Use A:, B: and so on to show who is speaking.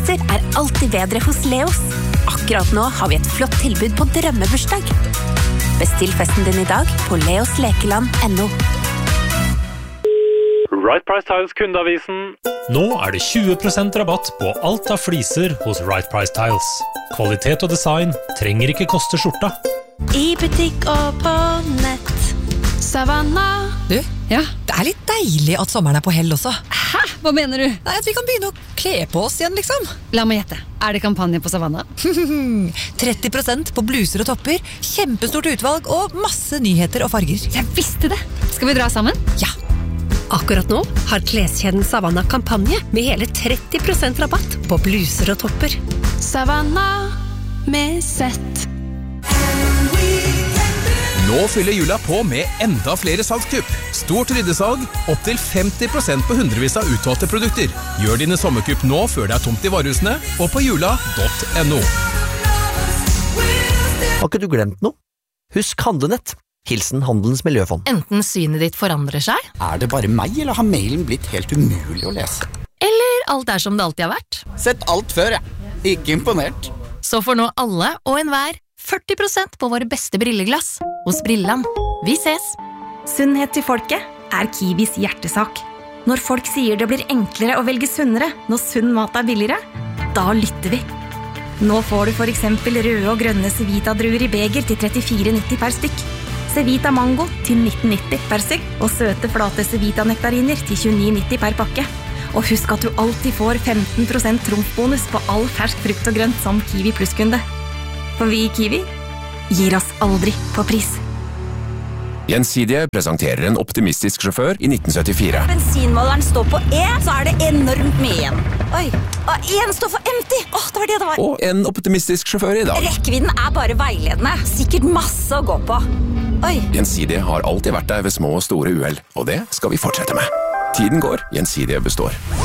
A: lekeputer alltid bedre hos Leos. Akkurat nå har vi et flott tilbud på drømmebursdag. Bestill festen din i dag på leoslekeland.no.
B: Right Price Tiles kundeavisen.
C: Nå det 20% rabatt på alt av fliser hos Right Price Tiles. Kvalitet og design trenger ikke koste skjorta.
A: I butikk og på nett. Savannah.
D: Du, ja? Det litt deilig at sommeren på hell også.
E: Hæ? Hva mener du?
D: Nei, at vi kan begynne å kle på oss igjen, liksom.
E: La meg gjette. Det kampanje på Savannah?
D: 30% på bluser og topper, kjempestort utvalg og masse nyheter og farger.
E: Jeg visste det! Skal vi dra sammen?
D: Ja!
F: Akkurat nå har kleskjeden Savannah kampanje med hele 30% rabatt på bluser og topper.
A: Savannah med sett.
G: Nå fyller jula på med enda flere salgskupp. Stort ryddesalg, opp til 50% på hundrevis av utvalgte produkter. Gjør dine sommerkupp nå før det tomt i varehusene, og på jula.no.
H: Har ikke du glemt noe? Husk Handlenett. Hilsen Handelens Miljøfond.
I: Enten synet ditt forandrer seg.
J: Det bare meg, eller har mailen blitt helt umulig å lese?
I: Eller alt som det alltid har vært.
J: Sett alt før, Ikke imponert.
I: Så får nå alle og enhver 40% på våre beste brilleglass hos Brilland. Vi ses!
A: Sunnhet til folket Kiwis hjertesak. Når folk sier det blir enklere å velge sunnere når sunn mat billigere, da lytter vi. Nå får du for eksempel røde og grønne Cevita-druer i beger til 34,90 per stykk. Cevita Mango til 19,90 per stykk, og søte flate Cevita-nektariner til 29,90 per pakke. Og husk at du alltid får 15% trumfbonus på all fersk frukt og grønt som Kiwi Plus-kunde. For vi i Kiwi gir oss aldri på pris.
K: Gjensidige presenterer en optimistisk sjåfør i 1974.
A: Bensinmåleren står på E, så det enormt mye igjen. Oi, og en står for empty. Det var det var.
K: Og en optimistisk sjåfør i dag.
A: Rekkevidden bare veiledende. Sikkert masse å gå på. Oi.
K: Gjensidige har alltid vært der ved små og store uhell, og det skal vi fortsette med. Tiden går, Gjensidige består.